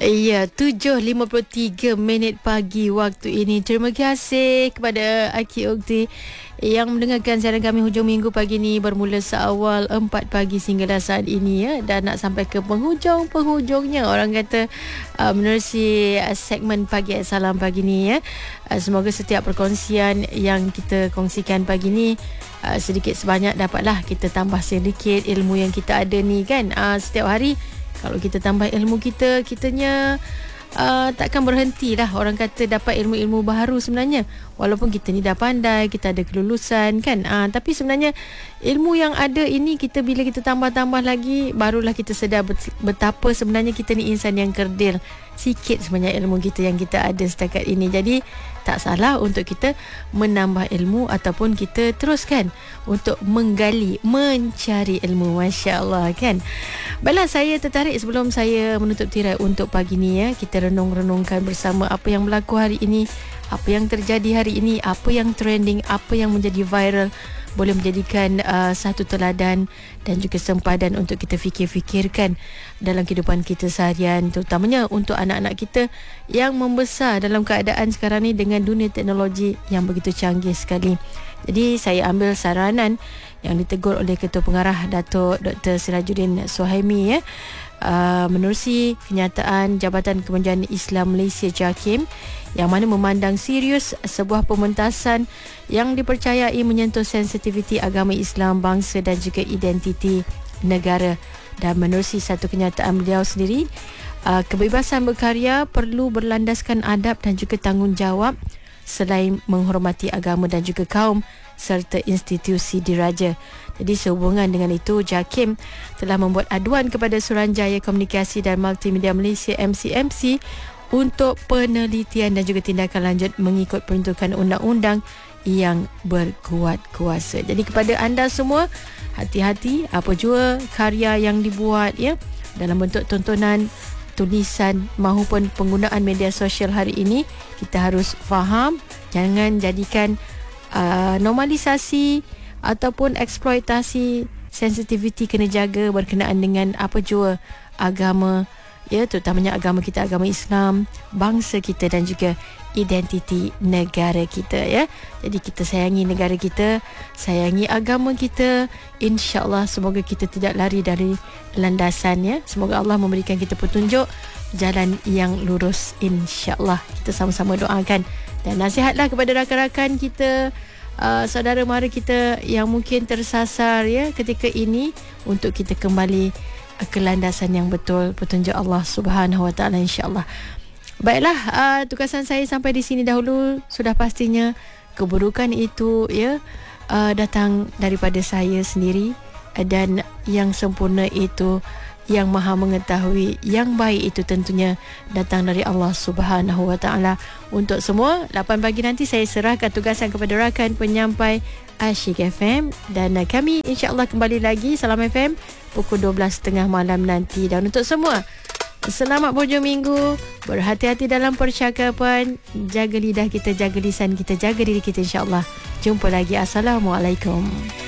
Iya, 7.53 pagi waktu ini. Terima kasih kepada Aki Ukti yang mendengarkan siaran kami hujung minggu pagi ini bermula seawal 4 pagi sehinggalah saat ini ya, dan nak sampai ke penghujungnya orang kata menerusi segmen pagi salam pagi ni ya. Semoga setiap perkongsian yang kita kongsikan pagi ni sedikit sebanyak dapatlah kita tambah sedikit ilmu yang kita ada ni kan. Setiap hari kalau kita tambah ilmu kitanya takkan berhenti lah. Orang kata dapat ilmu-ilmu baru sebenarnya. Walaupun kita ni dah pandai, kita ada kelulusan kan. Tapi sebenarnya ilmu yang ada ini bila kita tambah-tambah lagi, barulah kita sedar betapa sebenarnya kita ni insan yang kerdil. Sikit sebenarnya ilmu kita yang kita ada setakat ini. Jadi tak salah untuk kita menambah ilmu ataupun kita teruskan untuk menggali, mencari ilmu. Masya Allah kan. Baiklah, saya tertarik sebelum saya menutup tirai untuk pagi ni ya, kita renung-renungkan bersama apa yang berlaku hari ini, apa yang terjadi hari ini, apa yang trending, apa yang menjadi viral, boleh menjadikan satu teladan dan juga sempadan untuk kita fikir-fikirkan dalam kehidupan kita seharian, terutamanya untuk anak-anak kita yang membesar dalam keadaan sekarang ni dengan dunia teknologi yang begitu canggih sekali. Jadi saya ambil saranan yang ditegur oleh Ketua Pengarah Datuk Dr. Sirajuddin Suhaimi ya, menerusi kenyataan Jabatan Kementerian Islam Malaysia JAKIM yang mana memandang serius sebuah pementasan yang dipercayai menyentuh sensitiviti agama Islam, bangsa dan juga identiti negara. Dan menerusi satu kenyataan beliau sendiri, kebebasan berkarya perlu berlandaskan adab dan juga tanggungjawab selain menghormati agama dan juga kaum serta institusi diraja. Jadi sehubungan dengan itu, JAKIM telah membuat aduan kepada Suruhanjaya Komunikasi dan Multimedia Malaysia MCMC untuk penelitian dan juga tindakan lanjut mengikut peruntukan undang-undang yang berkuat kuasa. Jadi kepada anda semua, hati-hati apa jua karya yang dibuat ya, dalam bentuk tontonan, tulisan maupun penggunaan media sosial hari ini, kita harus faham, jangan jadikan normalisasi ataupun eksploitasi sensitiviti kena jaga berkenaan dengan apa jua agama ya, terutamanya agama kita, agama Islam, bangsa kita dan juga identiti negara kita ya. Jadi kita sayangi negara kita, sayangi agama kita. InsyaAllah semoga kita tidak lari dari landasan ya. Semoga Allah memberikan kita petunjuk jalan yang lurus, insyaAllah. Kita sama-sama doakan. Dan nasihatlah kepada rakan-rakan kita, saudara mara kita yang mungkin tersasar ya ketika ini, untuk kita kembali ke landasan yang betul, petunjuk Allah Subhanahu Wa Taala, insya-Allah. Baiklah, tugasan saya sampai di sini dahulu. Sudah pastinya keburukan itu ya datang daripada saya sendiri, dan yang sempurna itu, yang maha mengetahui, yang baik itu tentunya datang dari Allah Subhanahu Wa Taala. Untuk semua, 8 pagi nanti saya serahkan tugasan kepada rakan penyampai Asyik FM, dan kami insya-Allah kembali lagi Salam FM pukul 12.30 malam nanti. Dan untuk semua, selamat berhujung minggu, berhati-hati dalam percakapan, jaga lidah kita, jaga lisan kita, jaga diri kita, insya-Allah. Jumpa lagi. Assalamualaikum.